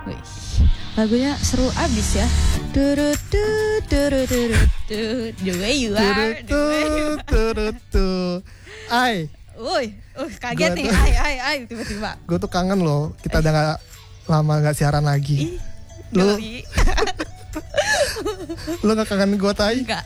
Wih, lagunya seru abis ya. Turut the way you are. Ai. Woi, kaget nih. Ai tiba-tiba. Gue tuh kangen loh. Kita udah gak lama gak siaran lagi. Lu gak kangen gue, Tai? Enggak.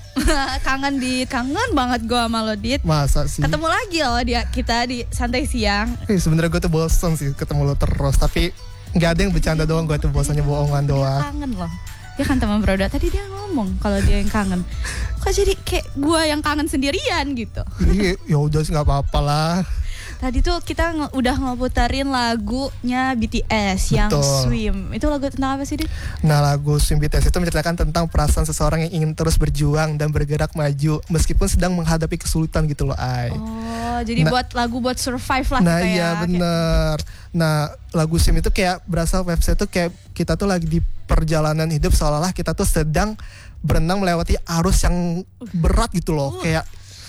Kangen banget gue sama lo, Dit. Masa sih? Ketemu lagi loh kita di santai siang. Sebenarnya gue tuh bosen sih ketemu lo terus, tapi nggak ada yang bercanda doang, gue tuh bosannya bohongan doang. Kangen loh. Dia kan teman Broda, tadi dia ngomong kalau dia yang kangen. Kok jadi kayak gue yang kangen sendirian gitu. Iya, ya udah sih nggak apa-apa lah. Tadi tuh kita udah ngeputerin lagunya BTS yang Swim. Itu lagu tentang apa sih, Dit? Nah, lagu Swim BTS itu menceritakan tentang perasaan seseorang yang ingin terus berjuang dan bergerak maju meskipun sedang menghadapi kesulitan gitu loh, Ai. Oh, jadi buat survive lah nah, kita ya. Nah, iya bener. Nah, lagu Swim itu kayak berasal website tuh kayak kita tuh lagi di perjalanan hidup seolah-olah kita tuh sedang berenang melewati arus yang berat gitu loh. Kayak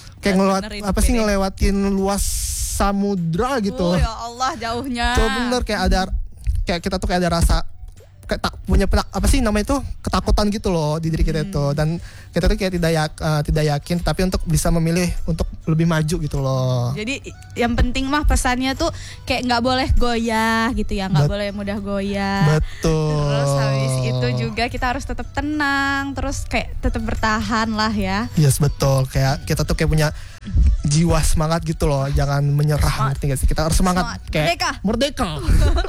ngelewatin luas samudra gitu. Ya Allah, jauhnya. Coba bener kayak kita tuh kayak ada rasa kayak punya ketakutan gitu loh di diri kita itu, dan kita tuh kayak tidak yakin tapi untuk bisa memilih untuk lebih maju gitu loh. Jadi yang penting mah pesannya tuh kayak nggak boleh goyah gitu ya, nggak boleh mudah goyah. Betul. Terus habis itu juga kita harus tetap tenang, terus kayak tetap bertahan lah ya. Yes, betul. Kayak kita tuh kayak punya jiwa semangat gitu loh, jangan menyerah. Ngerti gak sih? Kita harus semangat. Kayak merdeka.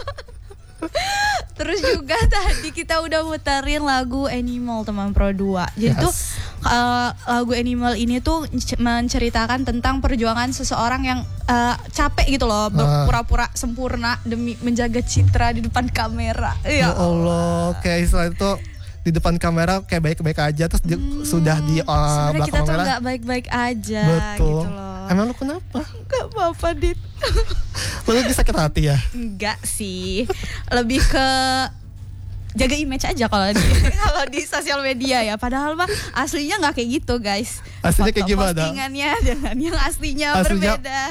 Terus juga tadi kita udah muterin lagu Animal teman Pro 2. Jadi tuh lagu Animal ini tuh menceritakan tentang perjuangan seseorang yang capek gitu loh, berpura-pura sempurna demi menjaga citra di depan kamera. Ya Allah, kayak istilah itu di depan kamera kayak baik-baik aja, terus sudah di belakang kita tuh kamera nggak baik-baik aja. Betul. Gitu loh. Emang lu kenapa? Gak apa-apa, Dit. Lu lagi sakit hati ya? Enggak sih, lebih ke jaga image aja kalau di sosial media ya. Padahal mah aslinya nggak kayak gitu, guys. Aslinya kayak gimana? Postingannya dengan yang aslinya berbeda.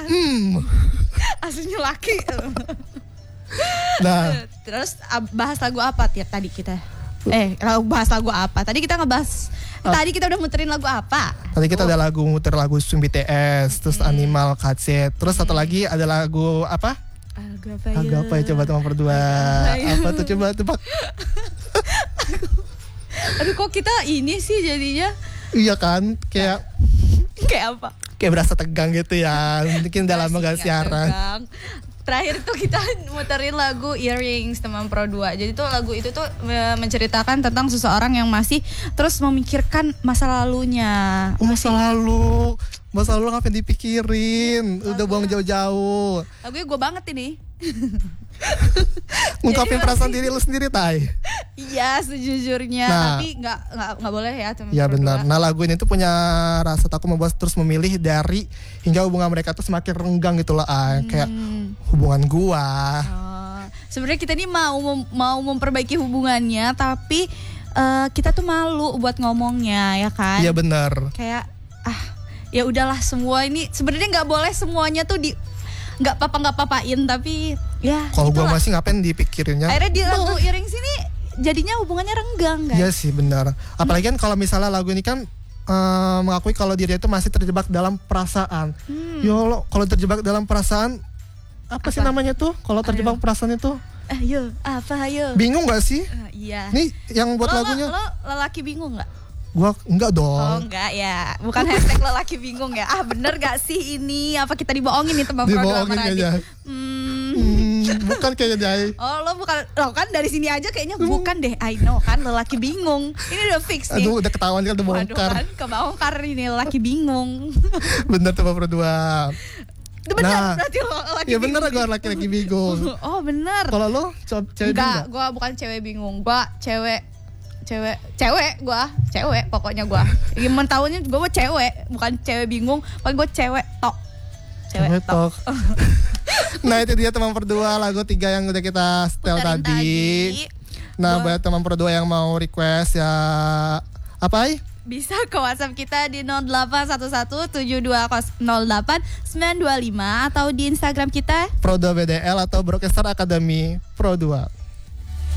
Aslinya laki. Nah, terus bahas lagu apa tiap tadi kita? Bahas lagu apa? Tadi kita ngebahas. Tadi kita udah muterin lagu apa? Tadi kita ada muter lagu Swim BTS, terus Animal KC, terus satu lagi ada lagu apa? Lagu apa ya? Coba teman berdua. Apa tuh, coba tebak. Aduh, kok kita ini sih jadinya? Iya kan, kayak apa? Kayak berasa tegang gitu ya. Mungkin udah lama gak siaran. Terakhir tuh kita muterin lagu Earrings teman Pro 2. Jadi tuh lagu itu tuh menceritakan tentang seseorang yang masih terus memikirkan masa lalunya. Masa lalu ngapain dipikirin? Udah buang jauh-jauh. Lagunya gue banget ini. Ngungkapin perasaan diri lu sendiri, Tai. Iya, sejujurnya. Tapi nggak boleh ya teman. Ya benar. Nah, lagu ini tuh punya rasa takut membuat terus memilih dari hingga hubungan mereka tuh semakin renggang gitu lah. Kayak hubungan gua. Sebenarnya kita ini mau memperbaiki hubungannya, tapi kita tuh malu buat ngomongnya, ya kan? Iya benar. Kayak ya udahlah, semua ini sebenarnya nggak boleh semuanya tuh nggak papain, tapi ya kalau gue masih ngapain dipikirinnya. Akhirnya di lagu Earrings ini jadinya hubungannya renggang, guys. Iya sih benar. Apalagi kan kalau misalnya lagu ini kan mengakui kalau dirinya itu masih terjebak dalam perasaan. Ya Allah, kalau terjebak dalam perasaan apa sih namanya tuh? Kalau terjebak perasaan itu? Ayo, ayo. Bingung gak sih? Iya. Nih yang buat lagunya. Lo lelaki bingung gak? Gua enggak dong. Oh enggak ya, bukan hashtag lelaki bingung ya. Bener gak sih ini? Apa kita dibohongin nih teman program aja. Bukan kayaknya Jai. Oh lo kan dari sini aja kayaknya bukan deh. I know kan lelaki bingung. Ini udah fix nih. Aduh udah ketahuan kan, udah bongkar. Aduh kan kebongkar ini lelaki bingung. Bener tuh Pak berdua. Bener berarti lo laki bingung. Ya bener gue laki-laki bingung. Oh bener. Kalau lo cewek bingung? Enggak, gue bukan cewek bingung. Gue cewek pokoknya gue. Gimana tahunya gue cewek, bukan cewek bingung, paling gue cewek tok. Cewek tok. Nah itu dia teman berdua, lagu 3 yang udah kita setel tadi. Nah buat teman berdua yang mau request ya apa? Bisa ke WhatsApp kita di 08117208 925 atau di Instagram kita Pro2 BDL atau Broadcaster Academy Pro 2.